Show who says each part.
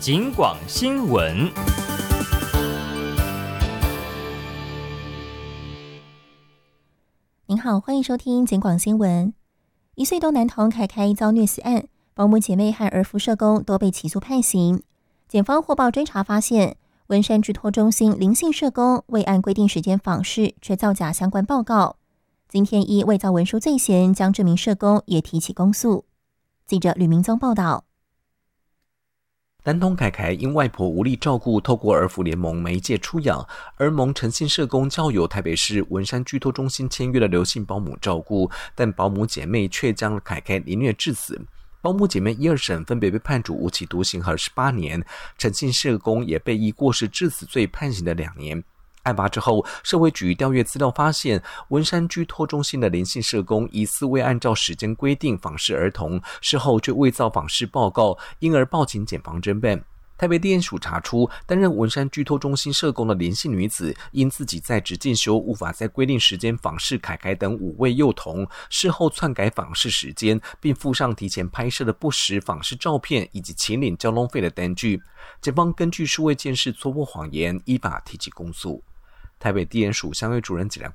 Speaker 1: 警广新闻。
Speaker 2: 您好，欢迎收听警广新闻。1岁多男童凯凯遭虐死案，保姆姐妹和儿福社工都被起诉判刑。检方获报追查发现，文山居托中心林姓社工未按规定时间访视，却造假相关报告。今天依伪造文书罪嫌，将这名社工也提起公诉。记者吕明宗报道。
Speaker 3: 男童凯凯因外婆无力照顾，透过儿福联盟媒介出养，儿盟诚信社工交由台北市文山居托中心签约的刘姓保姆照顾，但保姆姐妹却将凯凯凌虐致死。保姆姐妹1、2审分别被判处无期徒刑和18年，诚信社工也被以过失致死罪判刑的2年。案发之后，社会局调阅资料发现，文山居托中心的林姓社工疑似未按照时间规定访视儿童，事后却伪造访视报告，因而报请检方侦办。台北地检署查出，担任文山居托中心社工的林姓女子，因自己在职进修无法在规定时间访视凯凯等5位幼童，事后篡改访视时间，并附上提前拍摄的不实访视照片以及请领交通费的单据。检方根据数位监视戳破谎言，依法提起公诉。台北地检署相对主任检察